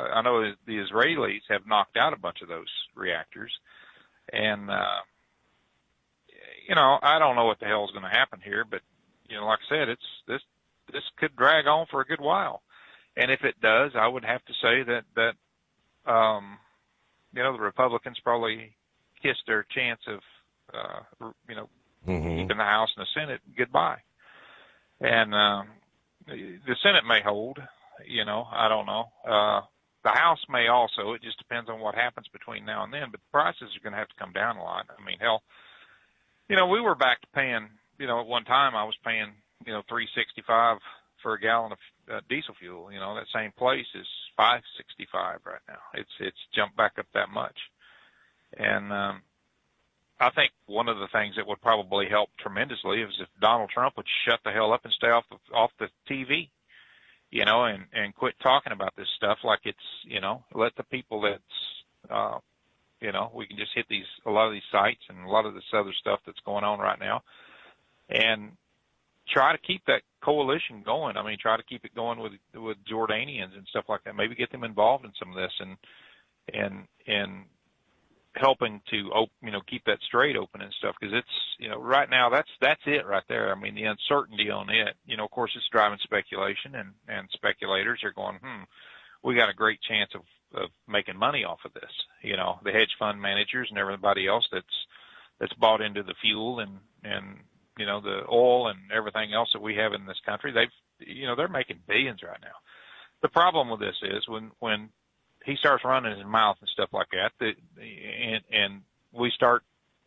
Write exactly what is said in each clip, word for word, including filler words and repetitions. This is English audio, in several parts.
I know the Israelis have knocked out a bunch of those reactors. And, uh, you know, I don't know what the hell is going to happen here, but, you know, like I said, it's this this could drag on for a good while. And if it does, I would have to say that, that um, you know, the Republicans probably kissed their chance of, uh, you know, mm-hmm. keeping the House and the Senate goodbye. And um, the Senate may hold, you know, I don't know. Uh, the House may also. It just depends on what happens between now and then. But the prices are going to have to come down a lot. I mean, hell, you know, we were back to paying, you know, at one time I was paying, you know, three sixty-five for a gallon of uh, diesel fuel. You know, that same place is five sixty-five right now. It's it's jumped back up that much. And um, I think one of the things that would probably help tremendously is if Donald Trump would shut the hell up and stay off the, off the T V, you know, and, and quit talking about this stuff like it's, you know, let the people that's, uh, you know, we can just hit these, a lot of these sites and a lot of this other stuff that's going on right now and try to keep that coalition going. I mean, try to keep it going with, with Jordanians and stuff like that. Maybe get them involved in some of this and, and, and, helping to, you know, keep that strait open and stuff. Cause it's, you know, right now that's, that's it right there. I mean, the uncertainty on it, you know, of course it's driving speculation and, and speculators are going, hmm, we got a great chance of, of making money off of this. You know, the hedge fund managers and everybody else that's, that's bought into the fuel and, and, you know, the oil and everything else that we have in this country, they've, you know, they're making billions right now. The problem with this is when, when, he starts running his mouth and stuff like that, that and, and we start,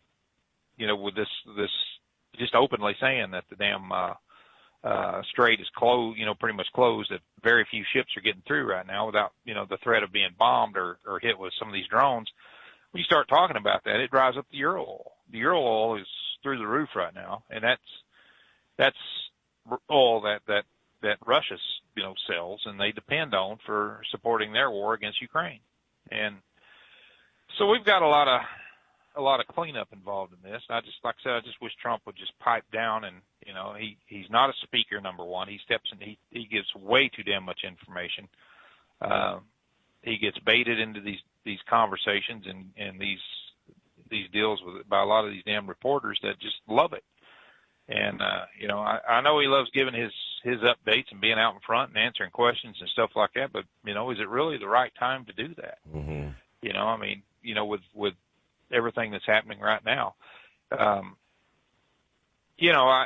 you know, with this, this just openly saying that the damn, uh, uh, strait is closed, you know, pretty much closed, that very few ships are getting through right now without, you know, the threat of being bombed or, or hit with some of these drones. When you start talking about that, it drives up the Ural oil. The Ural oil is through the roof right now. And that's, that's oil that, that, that Russia's, you know, sells and they depend on for supporting their war against Ukraine. And so we've got a lot of, a lot of cleanup involved in this. I just, like I said, I just wish Trump would just pipe down and, you know, he, he's not a speaker, number one. He steps in, he, he gives way too damn much information. Uh, he gets baited into these, these conversations and, and these, these deals with by a lot of these damn reporters that just love it. And, uh, you know, I, I know he loves giving his, his updates and being out in front and answering questions and stuff like that, but, you know, is it really the right time to do that? Mm-hmm. You know, I mean, you know, with, with everything that's happening right now, um, you know, I,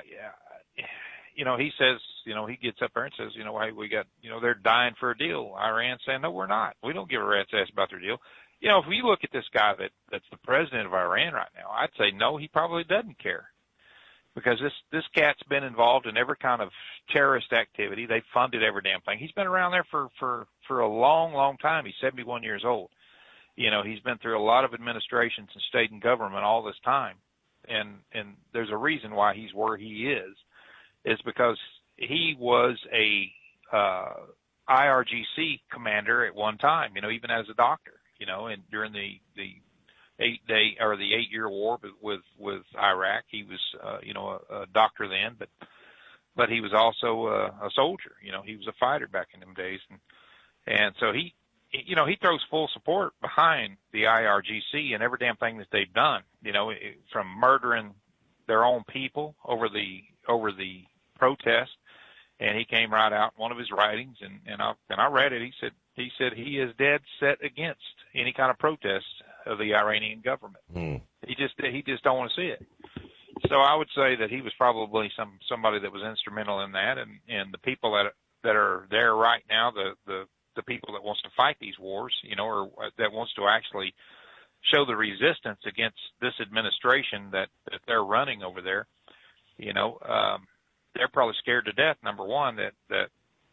you know, he says, you know, he gets up there and says, you know, hey, we got, you know, they're dying for a deal. Iran saying, no, we're not. We don't give a rat's ass about their deal. You know, if we look at this guy that, that's the president of Iran right now, I'd say, no, he probably doesn't care. Because this, this cat's been involved in every kind of terrorist activity. They funded every damn thing. He's been around there for, for, for a long, long time. He's seventy-one years old. You know, he's been through a lot of administrations and state and government all this time. And, and there's a reason why he's where he is, is because he was a, uh, I R G C commander at one time, you know, even as a doctor, you know, and during the, the, eight day or the eight year war with, with Iraq. He was, uh, you know, a, a doctor then, but, but he was also a, a soldier, you know, he was a fighter back in them days. And, and so he, you know, he throws full support behind the I R G C and every damn thing that they've done, you know, from murdering their own people over the, over the protest. And he came right out in one of his writings and, and I, and I read it. He said, he said he is dead set against any kind of protest of the Iranian government. Mm. He just, he just don't want to see it. So I would say that he was probably some, somebody that was instrumental in that. And, and the people that, that are there right now, the, the, the people that wants to fight these wars, you know, or that wants to actually show the resistance against this administration that, that they're running over there, you know, um, they're probably scared to death. Number one, that, that,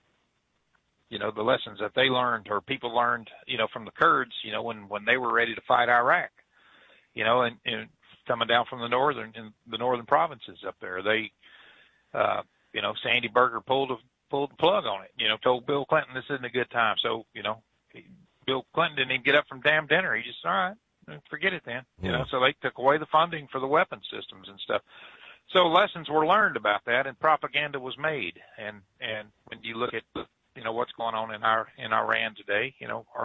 you know, the lessons that they learned or people learned, you know, from the Kurds, you know, when, when they were ready to fight Iraq, you know, and, and coming down from the northern, in the northern provinces up there, they, uh, you know, Sandy Berger pulled a, pulled the plug on it, you know, told Bill Clinton this isn't a good time. So, you know, he, Bill Clinton didn't even get up from damn dinner. He just, all right, forget it then, you yeah. know, so they took away the funding for the weapon systems and stuff. So lessons were learned about that and propaganda was made. And, and when you look at, you know, what's going on in our, in Iran today, you know,